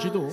Tu?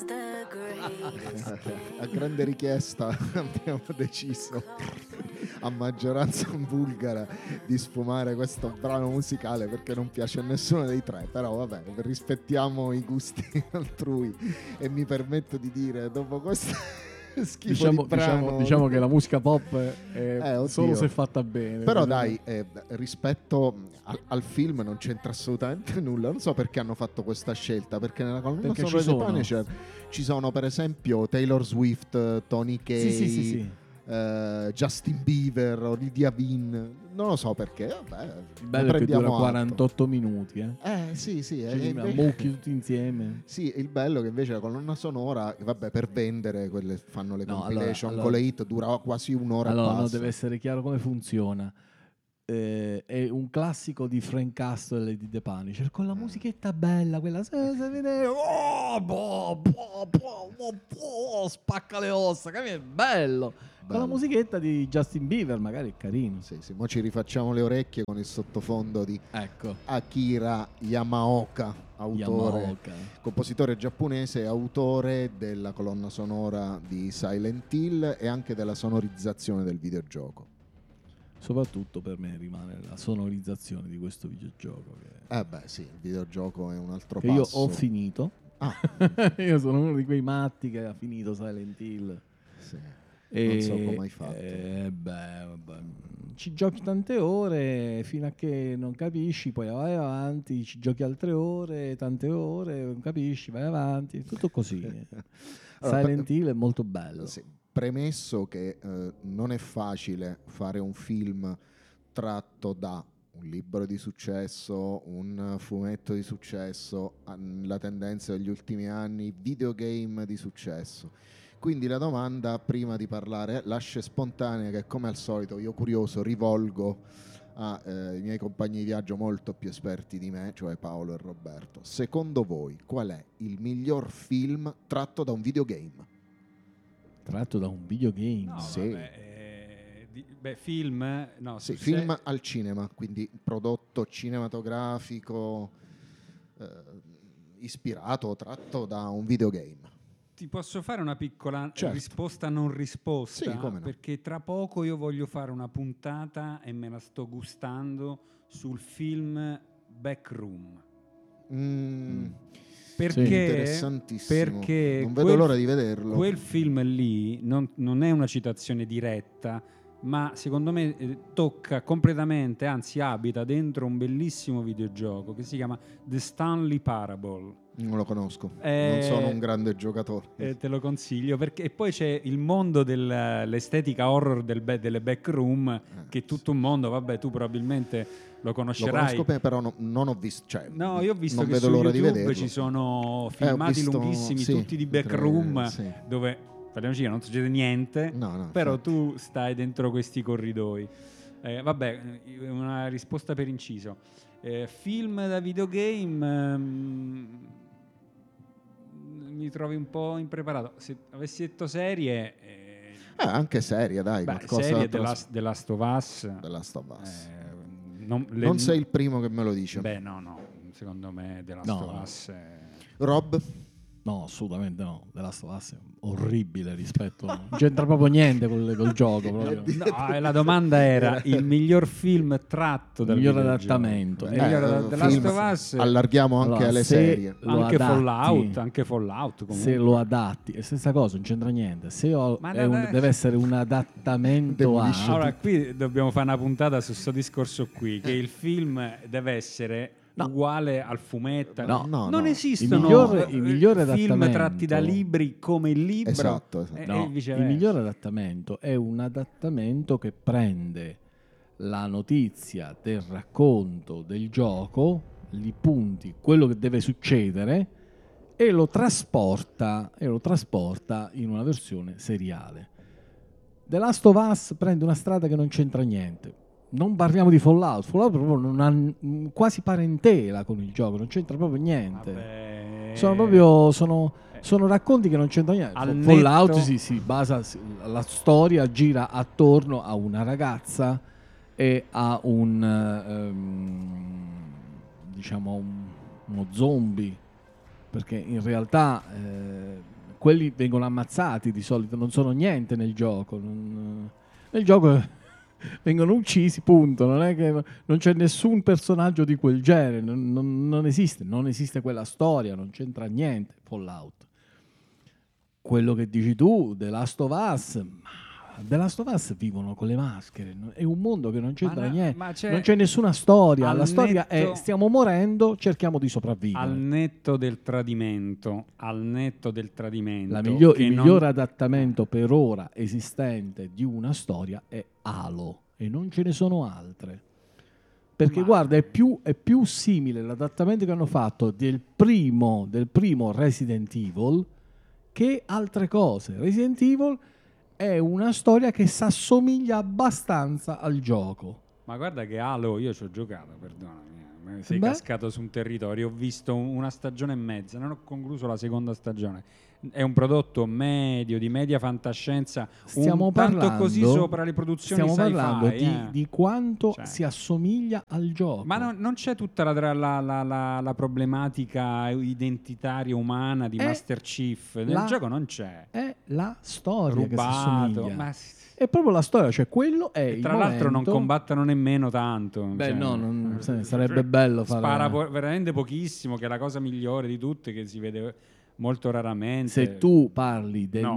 A grande richiesta abbiamo deciso a maggioranza bulgara di sfumare questo brano musicale perché non piace a nessuno dei tre, però vabbè, rispettiamo i gusti altrui e mi permetto di dire, dopo questo schifo di brano, diciamo che la musica pop è oddio. solo se fatta bene. Però dai, rispetto al film non c'entra assolutamente nulla. Non so perché hanno fatto questa scelta, perché nella colonna Perché sonora ci di sono. Punisher ci sono per esempio Taylor Swift, Tony Kaye, Sì. Justin Bieber, Olivia Dean. Non lo so perché, vabbè, Il bello è che dura prendiamo 48 minuti. sì, Cioè, mucchi tutti insieme. Sì, il bello è che invece la colonna sonora, vabbè, per vendere, quelle fanno le compilation allora, con le hit, dura quasi un'ora e allora, passa. no, deve essere chiaro come funziona. È un classico di Frank Castle e di The Punisher con la musichetta bella, quella spacca le ossa, capi? È bello. Con la musichetta di Justin Bieber magari è carino. Sì, mo ci rifacciamo le orecchie con il sottofondo di Ecco. Akira Yamaoka, compositore giapponese e autore della colonna sonora di Silent Hill e anche della sonorizzazione del videogioco. Soprattutto per me rimane la sonorizzazione di questo videogioco. Sì, il videogioco è un altro che passo. Io ho finito. Io sono uno di quei matti che ha finito Silent Hill. Sì. Non so come hai fatto. Ci giochi tante ore fino a che non capisci, poi vai avanti, ci giochi altre ore, tante ore, non capisci, vai avanti, tutto così. Allora, Silent Hill è molto bello. Sì. Premesso che non è facile fare un film tratto da un libro di successo, un fumetto di successo, la tendenza degli ultimi anni, videogame di successo. Quindi la domanda, prima di parlare, lascia spontanea, che come al solito io curioso rivolgo ai miei compagni di viaggio molto più esperti di me, cioè Paolo e Roberto. Secondo voi qual è il miglior film tratto da un videogame? Tratto da un videogame? No, sì. Film? No, sì, film al cinema, quindi prodotto cinematografico ispirato o tratto da un videogame. Ti posso fare una piccola risposta non risposta? Sì, come no. Perché tra poco io voglio fare una puntata e me la sto gustando sul film Backroom. Perché, interessantissimo. perché non vedo l'ora di vederlo. Quel film lì non è una citazione diretta, ma secondo me tocca completamente, anzi abita dentro un bellissimo videogioco che si chiama The Stanley Parable. Non lo conosco, non sono un grande giocatore. Te lo consiglio perché poi c'è il mondo dell'estetica horror delle backroom, che è tutto un mondo, vabbè, tu probabilmente lo conoscerai. Lo conosco, però non ho visto. No, io ho visto che vedo su l'ora YouTube di vederlo. ci sono filmati lunghissimi, tutti di backroom, dove parliamoci, non succede niente, però infatti. tu stai dentro questi corridoi. Vabbè, una risposta per inciso. Film da videogame. Mi trovi un po' impreparato. Se avessi detto serie, anche serie, dai. Serie The Last of Us. Non sei il primo che me lo dice. No, secondo me The Last of Us Rob? No, assolutamente no. The Last of Us è orribile rispetto. Non c'entra proprio niente col gioco. Proprio. No, la domanda era il miglior film tratto dal miglior adattamento. The Last of Us. Allarghiamo anche alle serie. Anche Fallout. Comunque. Se lo adatti, è stessa cosa, non c'entra niente. Deve essere un adattamento a. Allora, qui dobbiamo fare una puntata su questo discorso qui, che il film deve essere uguale al fumetto. Non esistono i migliori film tratti da libri come il libro. Esatto. Il migliore adattamento è un adattamento che prende la notizia del racconto del gioco, gli punti, quello che deve succedere e lo trasporta in una versione seriale. The Last of Us prende una strada che non c'entra niente. Non parliamo di Fallout proprio non ha quasi parentela con il gioco, non c'entra proprio niente. Sono racconti che non c'entrano niente. Fallout si basa, la storia gira attorno a una ragazza e a uno zombie perché in realtà quelli vengono ammazzati di solito, non sono niente nel gioco. Nel gioco vengono uccisi, punto. Non è che non c'è nessun personaggio di quel genere, non esiste quella storia, non c'entra niente. Fallout. Quello che dici tu, The Last of Us vivono con le maschere, è un mondo che non c'entra niente, non c'è nessuna storia, la storia è stiamo morendo, cerchiamo di sopravvivere. Al netto del tradimento, il miglior adattamento per ora esistente di una storia è Halo e non ce ne sono altre. Perché guarda, è più simile l'adattamento che hanno fatto del primo Resident Evil che altre cose. Resident Evil è una storia che si assomiglia abbastanza al gioco. Ma guarda che Halo io ci ho giocato, perdonami, sei cascato su un territorio, ho visto una stagione e mezza, non ho concluso la seconda stagione. È un prodotto medio, di media fantascienza, tanto così sopra le produzioni sci-fi. Stiamo parlando di quanto si assomiglia al gioco. Ma non c'è tutta la problematica identitaria umana di Master Chief. Nel gioco non c'è. È la storia rubato, che si assomiglia. È proprio la storia, cioè quello è il tra l'altro non combattono nemmeno tanto. Beh, sarebbe bello fare. Spara veramente pochissimo, che è la cosa migliore di tutte, che si vede molto raramente. Se tu parli della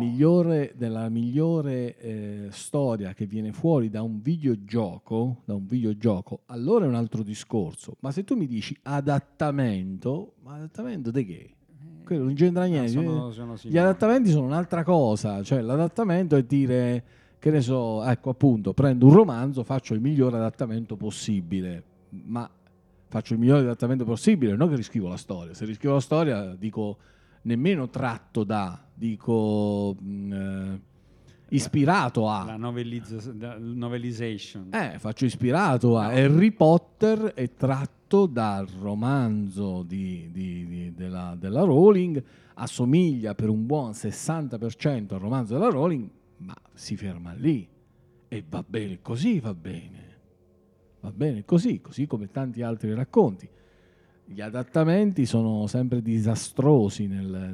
migliore storia che viene fuori da un videogioco, allora è un altro discorso. Ma se tu mi dici adattamento di che? Quello non c'entra niente. Gli adattamenti sono un'altra cosa, cioè l'adattamento è dire, che ne so, ecco appunto, prendo un romanzo, faccio il migliore adattamento possibile, ma faccio il migliore adattamento possibile, non che riscrivo la storia. Se riscrivo la storia dico nemmeno tratto da, dico ispirato a. La novelization. Faccio ispirato a. Harry Potter è tratto dal romanzo della Rowling, assomiglia per un buon 60% al romanzo della Rowling, ma si ferma lì. E va bene così, va bene così come tanti altri racconti. Gli adattamenti sono sempre disastrosi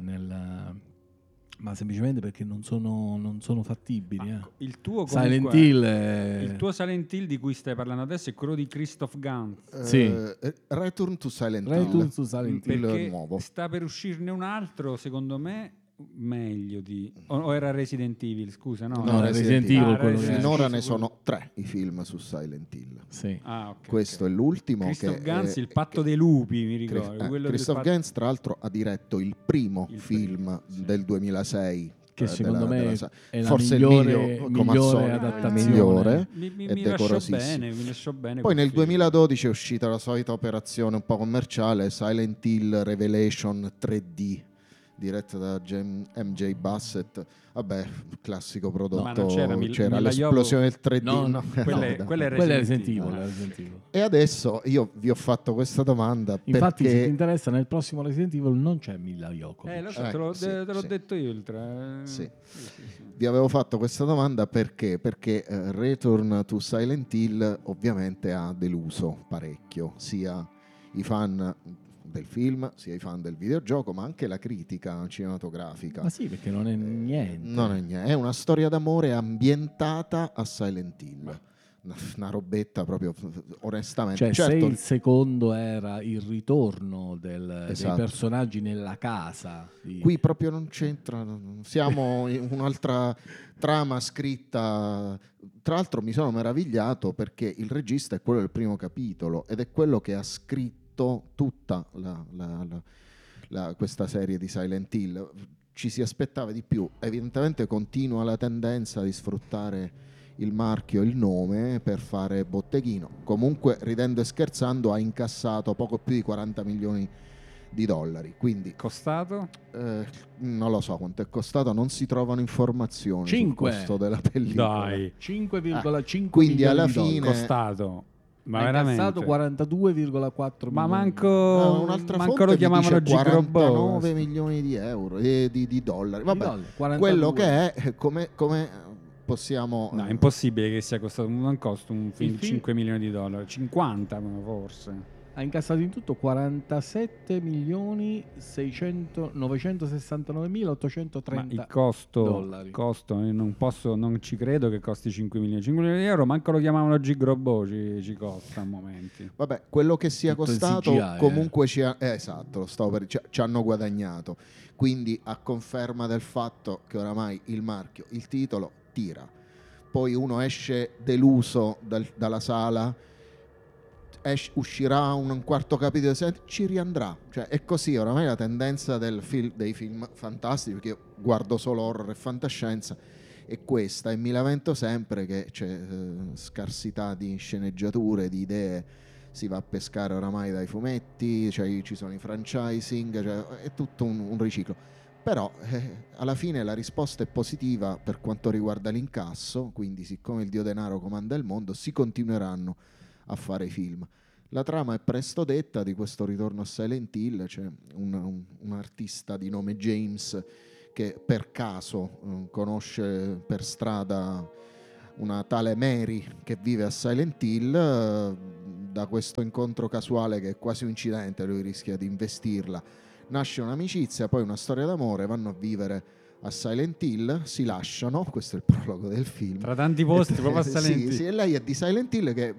ma semplicemente perché non sono fattibili. Il tuo Silent Hill il tuo Silent Hill di cui stai parlando adesso è quello di Christoph Gans. Sì. Return to Silent Hill perché nuovo. Sta per uscirne un altro, secondo me meglio di o era Resident Evil, scusa, no Resident Evil finora ne sono 3 i film su Silent Hill. Sì. Questo è l'ultimo. Christoph Gans, il patto dei lupi, mi ricordo. Christoph Gans tra l'altro ha diretto il primo film del 2006 che secondo me è forse la migliore adattazione. Mi lasciò bene. Poi nel 2012 è uscita la solita operazione un po' commerciale, Silent Hill Revelation 3D, diretta da MJ Bassett. Vabbè, classico prodotto. C'era l'esplosione del 3D. Quella è Resident Evil. E adesso io vi ho fatto questa domanda. Infatti, perché se ti interessa, nel prossimo Resident Evil non c'è Mila Jovovich. Lo so, te l'ho detto io il 3. Sì. Vi avevo fatto questa domanda perché Return to Silent Hill ovviamente ha deluso parecchio, sia i fan del film, sia i fan del videogioco, ma anche la critica cinematografica. Ma sì, perché non è niente. È una storia d'amore ambientata a Silent Hill. Una robetta proprio, onestamente. Cioè, certo, se il secondo era il ritorno dei personaggi nella casa. Qui proprio non c'entra. Siamo in un'altra trama scritta. Tra l'altro mi sono meravigliato perché il regista è quello del primo capitolo ed è quello che ha scritto tutta questa serie di Silent Hill. Ci si aspettava di più. Evidentemente continua la tendenza di sfruttare il marchio, il nome per fare botteghino. Comunque, ridendo e scherzando, ha incassato poco più di 40 milioni di dollari. Quindi costato? Non lo so quanto è costato, non si trovano informazioni 5 sul costo della pellicola. Dai, 5,5 quindi alla milioni fine costato. Ma veramente? Incassato 42,4 ma milioni. Un'altra manco fonte lo chiamavano dice 49 Gigrobo. milioni di euro di dollari. Vabbè, 42. quello che è come possiamo. No, è impossibile che sia costato. Non costa un film di 5 milioni di dollari, 50 forse. Ha incassato in tutto 47.969.830 Ma il costo, dollari. non ci credo che costi 5 milioni. 5 milioni di euro, manco lo chiamavano Gigrobò, ci costa a momenti. Vabbè, quello che sia Tutto in costato CGI, comunque esatto, lo stavo ci hanno guadagnato. Quindi a conferma del fatto che oramai il marchio, il titolo tira. Poi uno esce deluso dalla sala, uscirà un quarto capitolo, ci riandrà. Cioè, è così, oramai la tendenza dei film fantastici, perché io guardo solo horror e fantascienza, è questa, e mi lamento sempre che c'è scarsità di sceneggiature, di idee, si va a pescare oramai dai fumetti, cioè ci sono i franchising, cioè, è tutto un riciclo. Però alla fine la risposta è positiva per quanto riguarda l'incasso, quindi siccome il dio denaro comanda il mondo, si continueranno a fare i film. La trama è presto detta di questo ritorno a Silent Hill. C'è un artista di nome James che per caso conosce per strada una tale Mary che vive a Silent Hill. Da questo incontro casuale, che è quasi un incidente, lui rischia di investirla, nasce un'amicizia, poi una storia d'amore, vanno a vivere a Silent Hill, si lasciano, questo è il prologo del film. Tra tanti posti, proprio a Silent Hill. Sì, e lei è di Silent Hill, che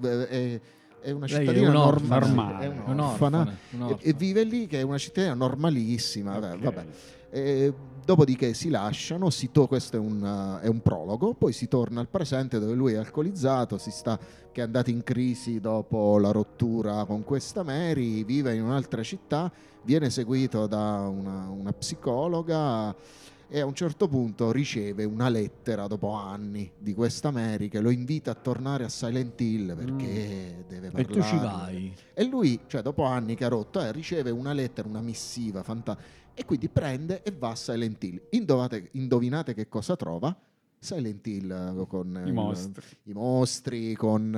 è una Lei è cittadina normale. è un'orfana, e vive lì, che è una cittadina normalissima. Okay. Vabbè. Dopodiché si lasciano, questo è un prologo, poi si torna al presente dove lui è alcolizzato, che è andato in crisi dopo la rottura con questa Mary, vive in un'altra città, viene seguito da una psicologa e a un certo punto riceve una lettera dopo anni di questa Mary che lo invita a tornare a Silent Hill perché deve parlare. E tu ci vai. E lui, cioè dopo anni che ha rotto, riceve una lettera, una missiva fantastica, e quindi prende e va a Silent Hill. Indovinate che cosa trova? Silent Hill con i mostri, con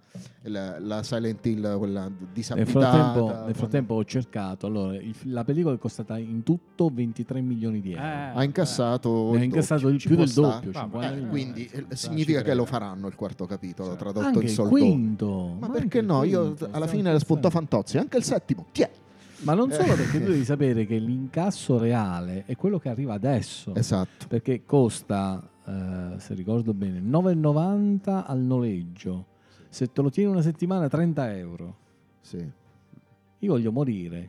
la Silent Hill, quella disabitata. Nel frattempo ho cercato. Allora, la pellicola è costata in tutto 23 milioni di euro. Ha incassato Ne ha incassato più del doppio. Quindi significa che lo faranno il quarto capitolo, tradotto anche in il soldoni. quinto. Ma perché no? Io alla fine le spunto Fantozzi, anche il settimo. Chi è? Ma non solo, perché tu devi sapere che l'incasso reale è quello che arriva adesso. Esatto. Perché costa, se ricordo bene, 9,90 al noleggio. Se te lo tieni una settimana, 30 euro. Sì. Io voglio morire.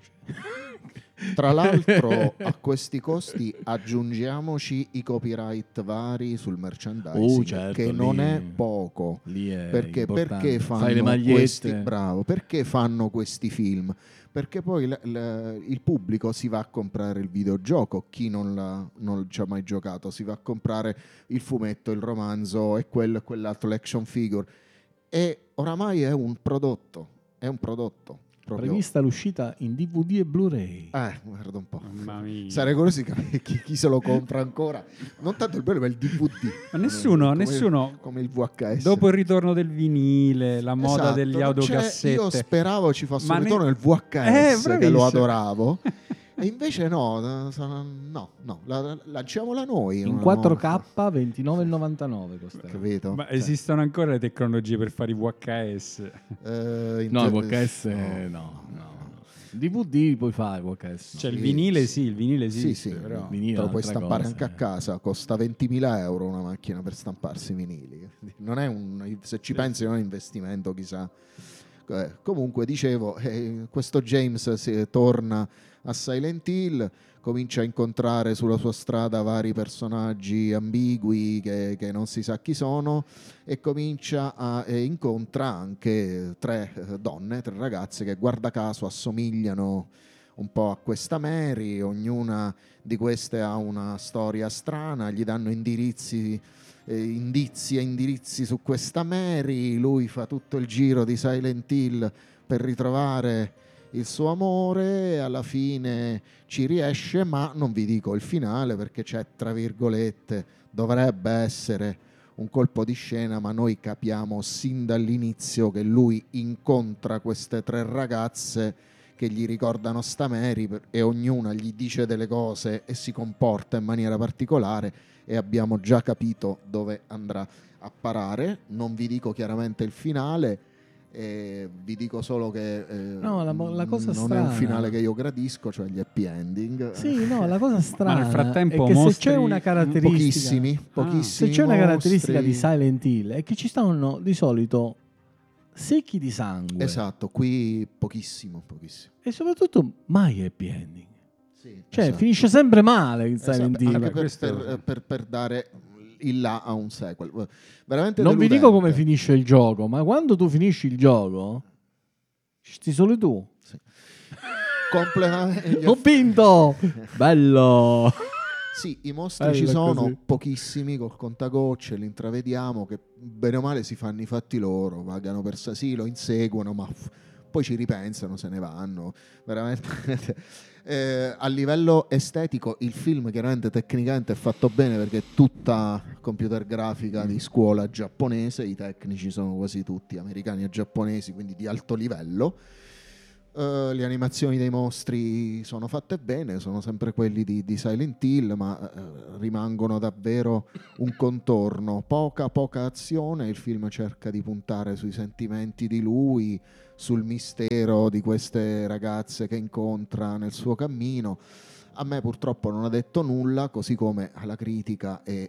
Tra l'altro a questi costi aggiungiamoci i copyright vari sul merchandising, certo, che non è poco. Lì è perché importante. fanno Fai le magliette. perché fanno questi film? Perché poi il pubblico si va a comprare il videogioco, chi non ci ha mai giocato si va a comprare il fumetto, il romanzo e quell'altro, l'action figure, e oramai è un prodotto proprio. Prevista l'uscita in DVD e Blu-ray. Guarda un po'. Mamma mia. Sarei curioso di capire chi se lo compra ancora. Non tanto il bello, ma il DVD. Ma nessuno. Come il VHS. Dopo il ritorno del vinile, la moda degli audiocassette. Io speravo ci fosse un ritorno del VHS, che lo adoravo. E invece no, lanciamola noi. In 4K 29,99 costa. Capito? Ma esistono ancora le tecnologie per fare i VHS? No, il VHS no. DVD puoi fare VHS. Cioè il vinile esiste, sì, però. Vinile te lo è puoi un'altra stampare cosa, anche a casa, costa 20.000 euro una macchina per stamparsi i vinili. Non è se ci pensi non è un investimento chissà. Comunque dicevo, questo James torna a Silent Hill, comincia a incontrare sulla sua strada vari personaggi ambigui che non si sa chi sono, e incontra anche tre ragazze che guarda caso assomigliano un po' a questa Mary. Ognuna di queste ha una storia strana, gli danno indizi e indirizzi su questa Mary. Lui fa tutto il giro di Silent Hill per ritrovare il suo amore e alla fine ci riesce, ma non vi dico il finale perché c'è, tra virgolette, dovrebbe essere un colpo di scena, ma noi capiamo sin dall'inizio che lui incontra queste tre ragazze che gli ricordano sta Mary e ognuna gli dice delle cose e si comporta in maniera particolare, e abbiamo già capito dove andrà a parare. Non vi dico chiaramente il finale, Vi dico solo che No, la cosa non strana è un finale che io gradisco, cioè gli happy ending. Sì, no, la cosa strana nel frattempo è che se mostri c'è una caratteristica, Pochissimi se c'è una caratteristica di mostri. Silent Hill è che ci stanno di solito secchi di sangue Esatto, qui pochissimo. e soprattutto mai happy ending. Sì, Cioè esatto. finisce sempre male in Silent Esatto, Hill. anche questo- per dare il là a un sequel. Veramente Non vi deludente. dico come finisce il gioco, ma quando tu finisci il gioco, sti solo tu. Sì. Completamente. Ho vinto! Bello! Sì, i mostri ci Bello sono, così. pochissimi, col contagocce, li intravediamo che bene o male si fanno i fatti loro, vagano per sì, lo inseguono, ma poi ci ripensano, se ne vanno. Veramente. A livello estetico il film chiaramente tecnicamente è fatto bene perché è tutta computer grafica di scuola giapponese, i tecnici sono quasi tutti americani e giapponesi, quindi di alto livello. Le animazioni dei mostri sono fatte bene, sono sempre quelli di Silent Hill, ma rimangono davvero un contorno, poca azione. Il film cerca di puntare sui sentimenti di lui, sul mistero di queste ragazze che incontra nel suo cammino. A me purtroppo non ha detto nulla, così come alla critica e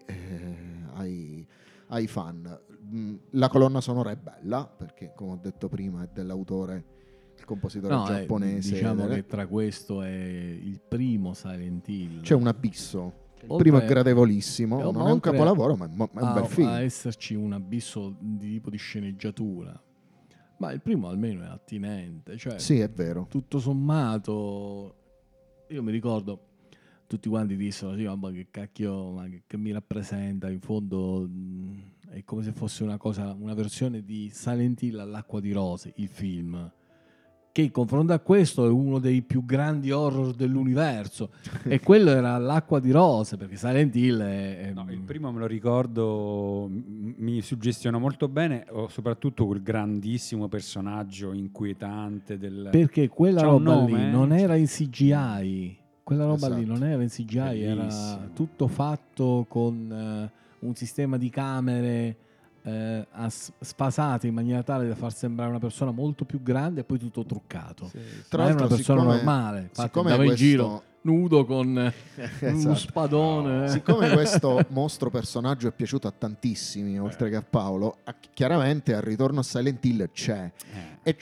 ai fan. La colonna sonora è bella, perché come ho detto prima è dell'autore, il compositore giapponese. Diciamo che tra questo è il primo Silent Hill. C'è un abisso. Il Oltre- primo è gradevolissimo, non è un oltre capolavoro, ma è un bel film. A esserci un abisso di tipo di sceneggiatura. Ma il primo almeno è attinente, cioè Sì, è vero. tutto sommato io mi ricordo tutti quanti dissero sì, vabbè, che cacchio, ma che mi rappresenta, in fondo è come se fosse una cosa, una versione di Silent Hill all'acqua di rose, il film, che in confronto a questo è uno dei più grandi horror dell'universo e quello era l'acqua di rose, perché Silent Hill è No, il primo me lo ricordo, mi suggestiona molto bene, soprattutto quel grandissimo personaggio inquietante del... perché quella C'ha un roba nome, lì eh? non era in CGI. Quella roba lì Esatto. non era in CGI, era Bellissimo. tutto fatto con un sistema di camere sfasate in maniera tale da far sembrare una persona molto più grande e poi tutto truccato. Tra Ma era una l'altro, persona siccome- normale, infatti siccome andava in questo- giro nudo con uno Esatto. spadone. Siccome questo mostro personaggio è piaciuto a tantissimi, oltre che a Paolo, chiaramente al ritorno a Silent Hill c'è. E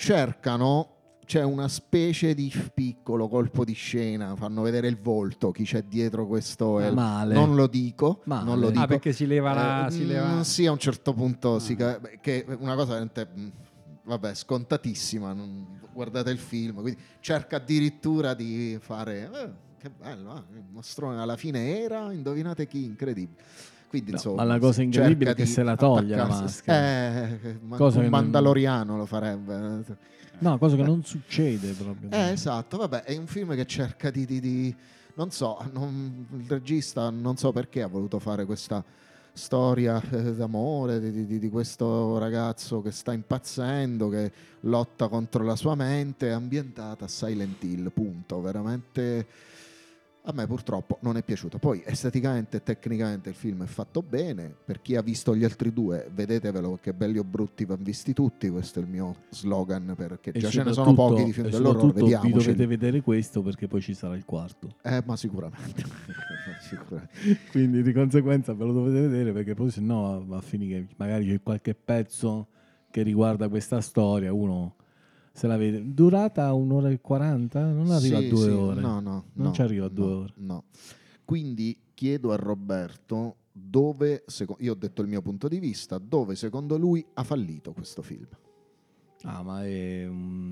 c'è una specie di piccolo colpo di scena, fanno vedere il volto, chi c'è dietro questo Male. non lo dico, Male. non lo dico. perché si leva la... si leva... Sì, a un certo punto Ah. che è una cosa veramente vabbè, scontatissima, guardate il film, quindi cerca addirittura di fare che bello, il mostrone alla fine era, indovinate chi, incredibile. Quindi, No, insomma, ma la cosa incredibile è che se la toglie la maschera. Cosa un che non- mandaloriano lo farebbe. No, cosa che non succede proprio. Esatto, vabbè, è un film che cerca non so, il regista non so perché ha voluto fare questa storia d'amore di questo ragazzo che sta impazzendo, che lotta contro la sua mente, ambientata a Silent Hill, punto. Veramente a me purtroppo non è piaciuto. Poi esteticamente e tecnicamente il film è fatto bene. Per chi ha visto gli altri due, vedetevelo, che belli o brutti vanno visti tutti. Questo è il mio slogan, perché E già ce ne sono pochi di film dell'orrore, soprattutto vi vediamoceli. dovete vedere questo perché poi ci sarà il quarto. Ma sicuramente. Sicuramente. Quindi di conseguenza ve lo dovete vedere perché poi se no va a finire che magari c'è qualche pezzo che riguarda questa storia, uno se la vede. Durata 1 ora e 40? Non arriva a 2 ore. Non ci arriva a 2 ore. No. Quindi chiedo a Roberto dove, io ho detto il mio punto di vista, dove secondo lui ha fallito questo film. Ma è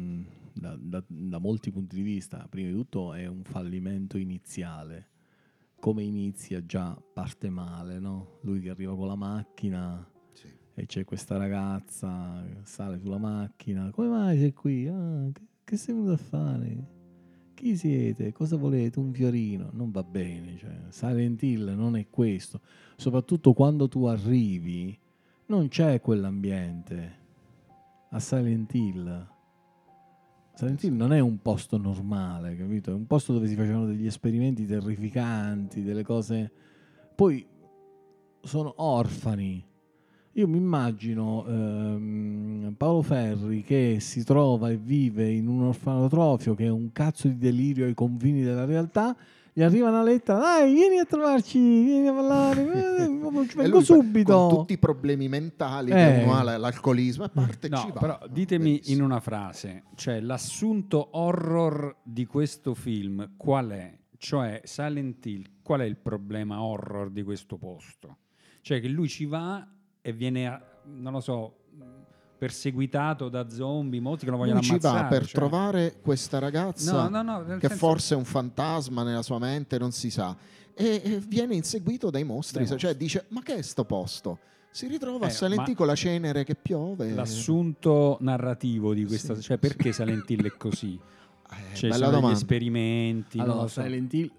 da molti punti di vista. Prima di tutto è un fallimento iniziale. Come inizia già parte male, no? Lui che arriva con la macchina e c'è questa ragazza che sale sulla macchina. Come mai sei qui? Che sei venuto a fare? Chi siete? Cosa volete? Un fiorino? Non va bene. Cioè, Silent Hill non è questo. Soprattutto quando tu arrivi non c'è quell'ambiente. A Silent Hill non è un posto normale, capito? È un posto dove si facevano degli esperimenti terrificanti, delle cose. Poi sono orfani, Io mi immagino Paolo Ferri che si trova e vive in un orfanotrofio che è un cazzo di delirio ai confini della realtà. Gli arriva una lettera, dai, vieni a trovarci, vieni a parlare, ci E vengo lui subito. con tutti i problemi mentali che uno ha, l'alcolismo, e parte No, ci va. però ditemi Bellissimo. in una frase, cioè l'assunto horror di questo film qual è? Cioè Silent Hill, qual è il problema horror di questo posto? Cioè che lui ci va e viene, non lo so, perseguitato da zombie, molti che lo vogliono Lui ci ammazzare. va per cioè. trovare questa ragazza No, nel che senso- forse è un fantasma nella sua mente, non si sa, e viene inseguito dai mostri. Dai Cioè mostri. dice, ma che è sto posto? Si ritrova a Silent ma Hill con la cenere che piove. l'assunto narrativo di questa, Sì, cioè perché Silent Hill è così? Cioè, bella sono degli domanda. esperimenti, non Allora, lo so. Silent Hill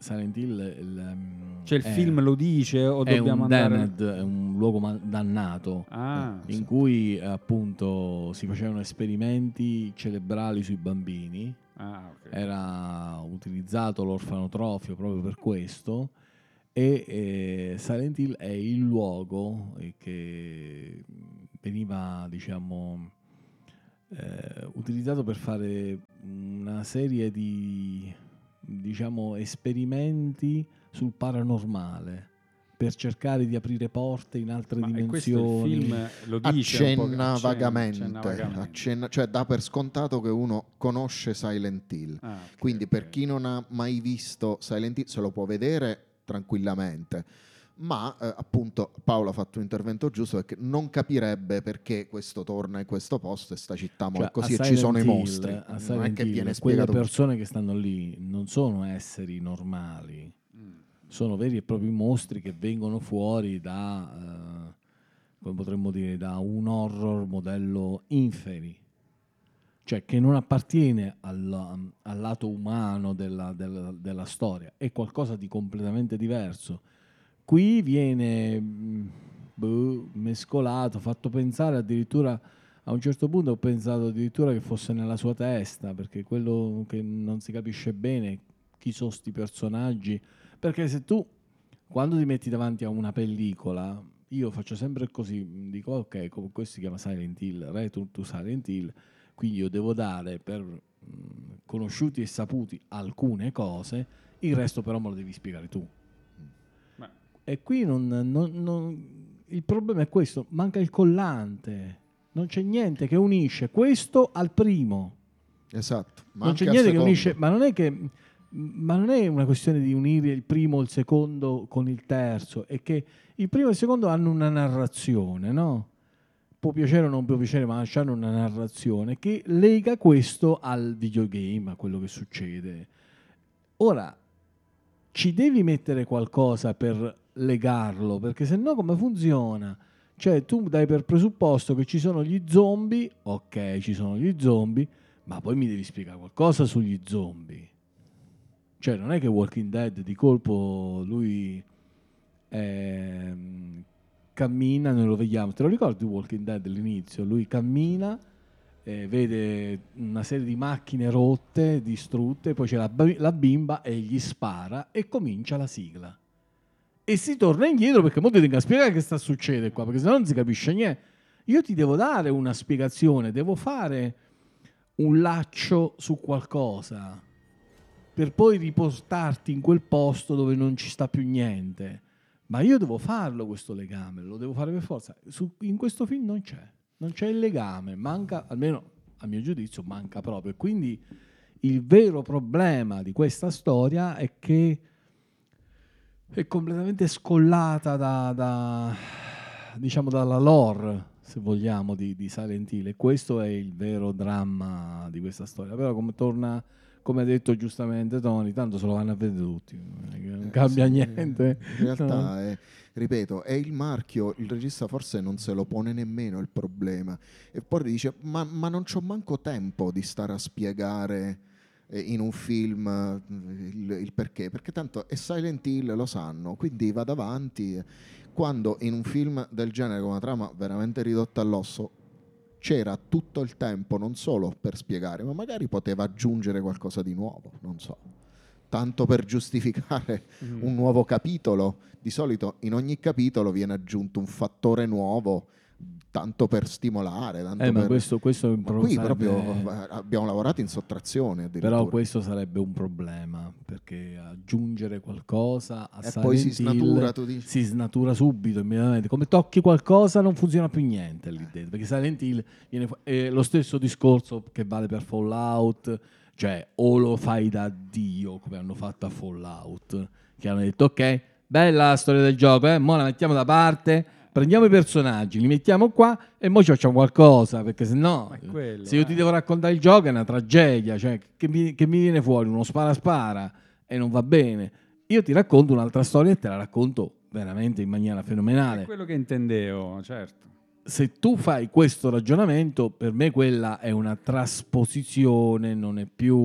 Cioè il film lo dice o è dobbiamo un andare... damned, è un luogo dannato Ah, in cui appunto si facevano esperimenti cerebrali sui bambini. ok. Era utilizzato l'orfanotrofio proprio per questo, e Silent Hill è il luogo che veniva, diciamo, utilizzato per fare una serie di, diciamo, esperimenti sul paranormale, per cercare di aprire porte in altre Ma e questo il dimensioni. film lo dice un po', Accenna vagamente, accenna vagamente. cioè dà per scontato che uno conosce Silent Hill. Ah, ok, Quindi ok. per chi non ha mai visto Silent Hill se lo può vedere tranquillamente, ma appunto Paolo ha fatto un intervento giusto, perché non capirebbe perché questo torna in questo posto e sta città Cioè, è così a e ci sono i Silent Hill- mostri. a Non è Silent che Hill, viene quelle spiegato. persone che stanno lì non sono esseri normali, Mm. sono veri e propri mostri che vengono fuori da, come potremmo dire, da un horror modello inferi, cioè che non appartiene al lato umano della storia, è qualcosa di completamente diverso. Qui viene mescolato, fatto pensare addirittura, a un certo punto ho pensato addirittura che fosse nella sua testa, perché quello che non si capisce bene chi sono sti personaggi, perché se tu quando ti metti davanti a una pellicola, io faccio sempre così, dico ok, questo si chiama Silent Hill, Return to Silent Hill, quindi io devo dare per conosciuti e saputi alcune cose, il resto però me lo devi spiegare tu. Beh, E qui il problema è questo, manca il collante, non c'è niente che unisce questo al primo. Esatto, ma Non c'è anche al niente che secondo. unisce, ma non è una questione di unire il primo e il secondo con il terzo, è che il primo e il secondo hanno una narrazione, no? Può piacere o non può piacere, ma hanno una narrazione che lega questo al videogame, a quello che succede. Ora, ci devi mettere qualcosa per legarlo, perché se no come funziona? Cioè tu dai per presupposto che ci sono gli zombie, ok, ci sono gli zombie, ma poi mi devi spiegare qualcosa sugli zombie. Cioè non è che Walking Dead di colpo lui cammina, noi lo vediamo, te lo ricordi Walking Dead all'inizio? Lui cammina, vede una serie di macchine rotte, distrutte, poi c'è la bimba e gli spara e comincia la sigla. E si torna indietro perché mo ti tengo a spiegare che sta succedendo qua, perché sennò non si capisce niente. Io ti devo dare una spiegazione, devo fare un laccio su qualcosa per poi riportarti in quel posto dove non ci sta più niente. Ma io devo farlo questo legame, lo devo fare per forza. In questo film non c'è il legame, manca, almeno a mio giudizio, manca proprio. E quindi il vero problema di questa storia è che è completamente scollata diciamo dalla lore, se vogliamo, di Silent Hill, e questo è il vero dramma di questa storia. Però come ha detto giustamente Tony, tanto se lo vanno a vedere tutti, non cambia niente. In realtà, ripeto, è il marchio, il regista forse non se lo pone nemmeno il problema, e poi dice, ma non c'ho manco tempo di stare a spiegare in un film il perché, perché tanto è Silent Hill, lo sanno, quindi vado avanti. Quando in un film del genere, con una trama veramente ridotta all'osso, c'era tutto il tempo non solo per spiegare, ma magari poteva aggiungere qualcosa di nuovo, non so, tanto per giustificare un nuovo capitolo. Di solito in ogni capitolo viene aggiunto un fattore nuovo tanto per stimolare, tanto Ma per... questo è un Ma qui sarebbe- proprio abbiamo lavorato in sottrazione addirittura. Però questo sarebbe un problema, perché aggiungere qualcosa a E poi si Silent Hill snatura, tu dici. si snatura subito, immediatamente. Come tocchi qualcosa non funziona più niente lì dentro, perché Silent Hill è lo stesso discorso che vale per Fallout, cioè o lo fai da Dio, come hanno fatto a Fallout, che hanno detto ok, bella la storia del gioco, mo la mettiamo da parte, prendiamo i personaggi, li mettiamo qua e mo ci facciamo qualcosa, perché se no, Ma è quello, se io ti devo raccontare il gioco è una tragedia, cioè che mi viene fuori uno spara e non va bene. Io ti racconto un'altra storia e te la racconto veramente in maniera È fenomenale. quello che intendevo, certo. Se tu fai questo ragionamento, per me quella è una trasposizione, non è più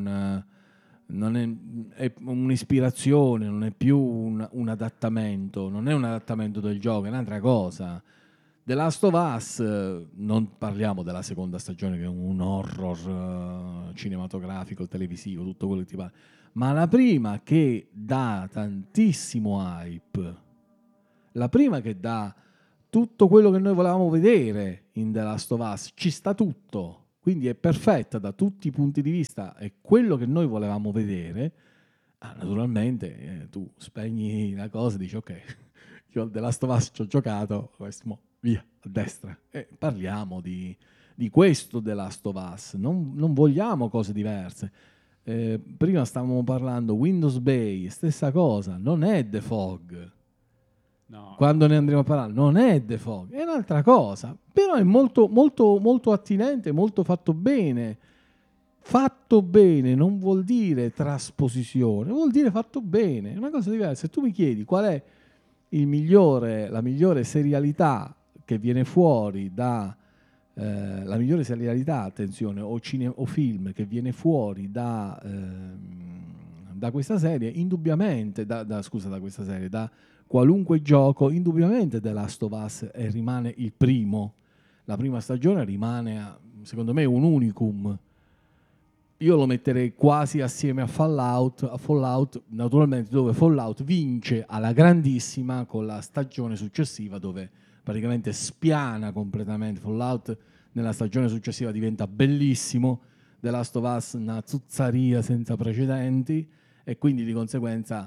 è un'ispirazione, non è più un adattamento, non è un adattamento del gioco, è un'altra cosa. The Last of Us, non parliamo della seconda stagione che è un horror cinematografico, televisivo, tutto quello che ti pare, ma la prima che dà tantissimo hype, la prima che dà tutto quello che noi volevamo vedere in The Last of Us, ci sta tutto, quindi è perfetta da tutti i punti di vista, è quello che noi volevamo vedere. Naturalmente tu spegni la cosa e dici ok, io al The Last of Us ci ho giocato, questo via a destra, e parliamo di questo The Last of Us, non vogliamo cose diverse. Prima stavamo parlando Windows Bay, stessa cosa, non è The Fog. No, Quando ne andremo a parlare, non è The Fog, è un'altra cosa, però è molto, molto, molto attinente, molto fatto bene. Fatto bene non vuol dire trasposizione, vuol dire fatto bene, è una cosa diversa. Se tu mi chiedi qual è la migliore serialità che viene fuori da la migliore serialità, attenzione, o film che viene fuori da questa serie, indubbiamente da questa serie, da qualunque gioco, indubbiamente The Last of Us rimane il primo. La prima stagione rimane, secondo me, un unicum. Io lo metterei quasi assieme a Fallout, naturalmente, dove Fallout vince alla grandissima con la stagione successiva, dove praticamente spiana completamente. Fallout nella stagione successiva diventa bellissimo, The Last of Us una zuzzaria senza precedenti, e quindi di conseguenza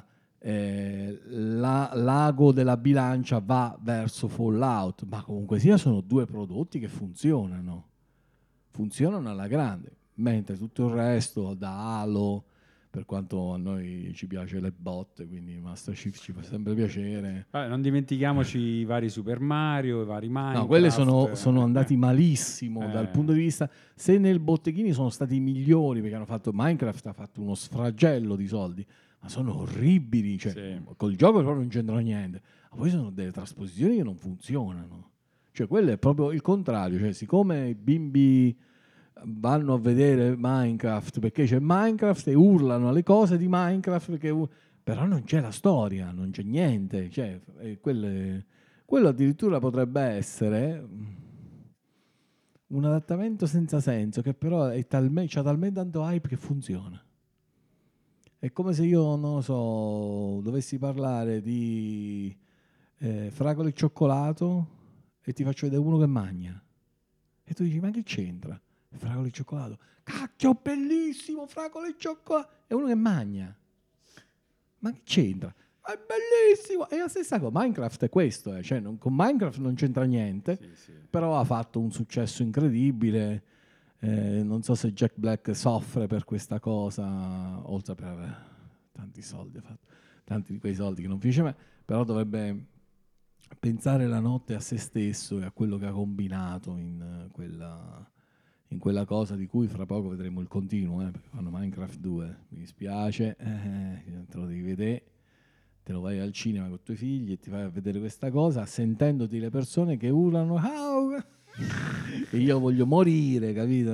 l'ago della bilancia va verso Fallout, ma comunque sia sono due prodotti che funzionano alla grande, mentre tutto il resto, da Halo, per quanto a noi ci piace le botte, quindi Master Chief ci fa sempre piacere. non dimentichiamoci i vari Super Mario, i vari Minecraft. No, quelli sono andati malissimo dal punto di vista, se nel botteghini sono stati migliori, perché hanno fatto Minecraft, ha fatto uno sfragello di soldi, ma sono orribili, cioè Sì. col gioco proprio non c'entrano niente. Ma poi sono delle trasposizioni che non funzionano. Cioè quello è proprio il contrario, cioè siccome i bimbi vanno a vedere Minecraft perché c'è Minecraft e urlano alle cose di Minecraft però non c'è la storia, non c'è niente, cioè, quello addirittura potrebbe essere un adattamento senza senso che però c'ha talmente tanto hype che funziona. È come se io, non lo so, dovessi parlare di fragole e cioccolato e ti faccio vedere uno che mangia e tu dici ma che c'entra? Fragole e cioccolato, cacchio bellissimo, fragole e cioccolato, è uno che mangia, ma che c'entra? È bellissimo, è la stessa cosa. Minecraft è questo, cioè con Minecraft non c'entra niente, Sì. però ha fatto un successo incredibile. Non so se Jack Black soffre per questa cosa, oltre per avere tanti soldi, ha fatto tanti di quei soldi che non finisce mai, però dovrebbe pensare la notte a se stesso e a quello che ha combinato in quella cosa di cui fra poco vedremo il continuo, perché fanno Minecraft 2, mi dispiace, te lo devi vedere, te lo vai al cinema con i tuoi figli e ti fai a vedere questa cosa sentendoti le persone che urlano e io voglio morire, capito?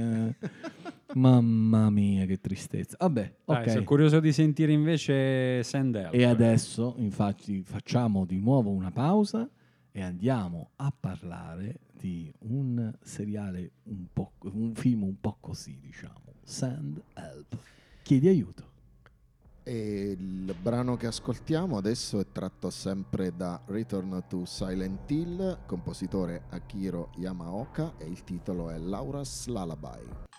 Mamma mia, che tristezza. Vabbè, ok. Sono curioso di sentire invece Sandel. E adesso, infatti, facciamo di nuovo una pausa e andiamo a parlare di un seriale un film un po' così, diciamo, Sand Help. Chiedi aiuto. E il brano che ascoltiamo adesso è tratto sempre da Return to Silent Hill, compositore Akiro Yamaoka, e il titolo è Laura's Lullaby.